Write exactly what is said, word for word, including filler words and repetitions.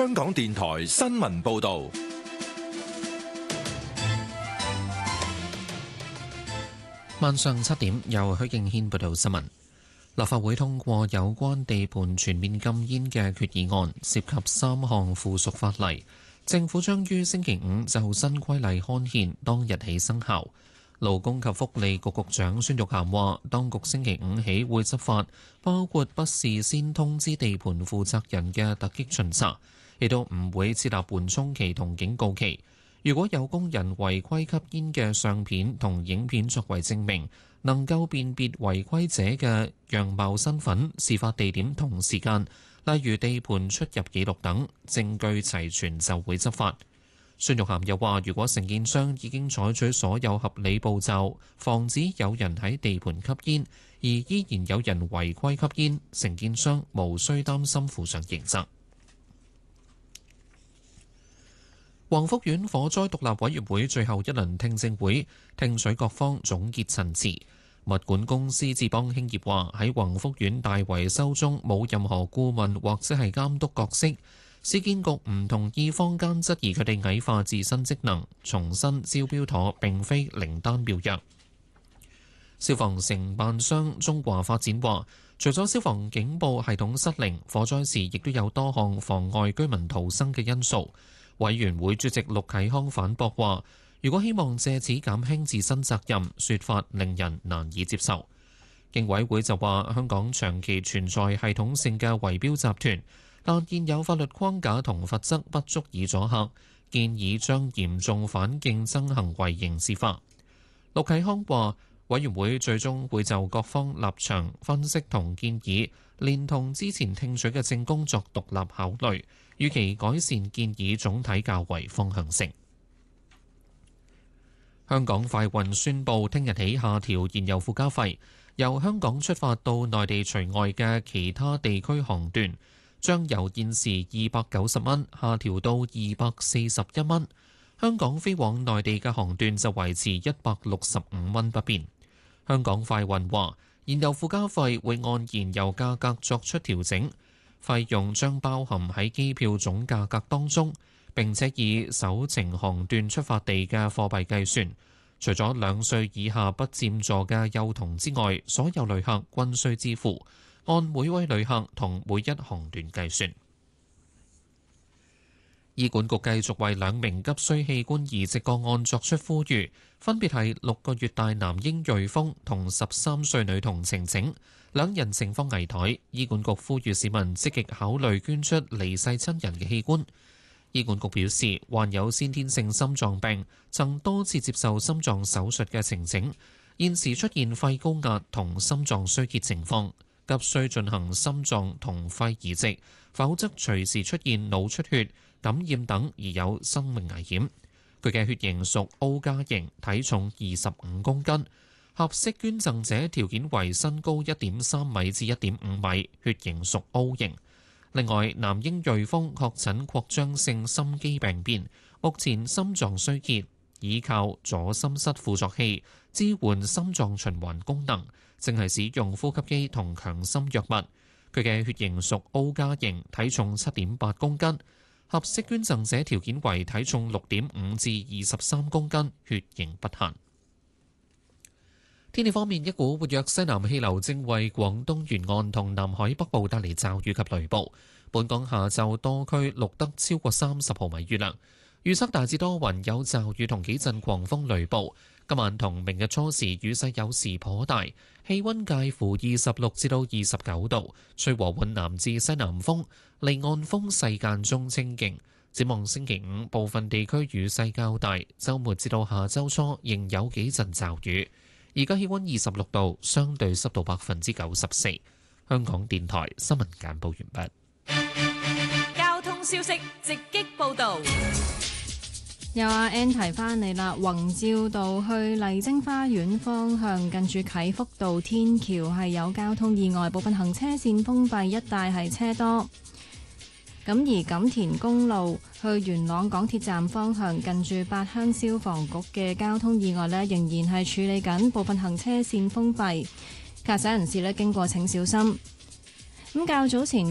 香港電台新聞報道。 晚上七點，由許敬軒報道新聞。立法會通過有關地盤全面禁煙嘅決議案，涉及三項附屬法例。政府將於星期五就新規例刊憲，當日起生效。勞工及福利局局長孫玉菡話，當局星期五起會執法，包括不事先通知地盤負責人嘅突擊巡查，亦都唔會設立緩衝期同警告期。如果有工人違規吸煙嘅相片同影片作為證明，能夠辨別違規者嘅樣貌、身份、事發地點同時間，例如地盤出入記錄等，證據齊全就會執法。孫玉菡又話，如果承建商已經採取所有合理步驟，防止有人喺地盤吸煙，而依然有人違規吸煙，承建商無需擔心負上刑責。黃福苑火災獨立委員會最後一輪聽證會聽取各方總結陳詞。物管公司智邦興業話，喺宏福苑大維修中冇任何顧問或者係監督角色。市建局唔同意坊間質疑佢哋矮化自身職能，重申招標妥並非靈丹妙藥。消防承辦商中華發展話，除咗消防警報系統失靈，火災時亦都有多項妨礙居民逃生嘅因素。委員會主席陸啟康反駁話，如果希望借此減輕自身責任，說法令人難以接受。競委會就話，香港長期存在系統性嘅圍標集團，但現有法律框架同罰則不足以阻嚇，建議將嚴重反競爭行為刑事化。陸啟康話，委員會最終會就各方立場分析同建議，連同之前聽取嘅證供作獨立考慮，預期改善建議總體較為方向性。香港快運宣布，聽日起下調燃油附加費，由香港出發到內地除外嘅其他地區航段，將由現時二百九十蚊下調到二百四十一蚊。香港飛往內地嘅航段就維持一百六十五蚊不變。香港快運話，燃油附加費會按燃油價格作出調整，費用將包含喺機票總價格當中，並且以首程航段出發地嘅貨幣計算。除咗兩歲以下不佔座嘅幼童之外，所有旅客均需支付，按每位旅客同每一航段計算。醫管局繼續為兩名急需器官移植個案作出呼籲，分別係六個月大男嬰瑞豐同十三歲女童晴晴，兩人情況危殆。醫管局呼籲市民積極考慮捐出離世親人嘅器官。醫管局表示，患有先天性心臟病、曾多次接受心臟手術嘅晴晴，現時出現肺高壓同心臟衰竭情況，急需進行心臟同肺移植，否則隨時出現腦出血、感染等而有生命危險。佢嘅血型屬 O 加型，體重二十五公斤，合適捐贈者條件為身高一點三米至一點五米，血型屬 O 型。另外，男嬰瑞豐確診擴張性心肌病變，目前心臟衰竭，倚靠左心室輔助器支援心臟循環功能，正係使用呼吸機同強心藥物。佢嘅血型屬 O 加型，體重七點八公斤，合適捐贈者條件為體重六點五至二十三公斤，血型不限。天氣方面，一股活躍西南氣流正為廣東沿岸同南海北部帶嚟驟雨及雷暴。本港下晝多區錄得超過三十毫米雨量，預測大致多雲，有驟雨同幾陣狂風雷暴。今晚同明日初時雨勢有時頗大，氣溫介乎二十六至到二十九度，吹和緩南至西南風，離岸風勢間中清勁。展望星期五，部分地區雨勢較大，週末至到下週初仍有幾陣驟雨。而家氣溫二十六度，相對濕度百分之九十四。香港電台新聞簡報完畢。交通消息直擊報導。 有阿 Ann 提翻你啦，宏照道去麗晶花園方向近住啟福道天橋係有交通意外，部分行車線封閉，一帶係車多。咁而錦田公路去元朗港鐵站方向近住八鄉消防局嘅交通意外呢，仍然係處理緊，部分行車線封閉，駕駛人士呢經過請小心。咁較早前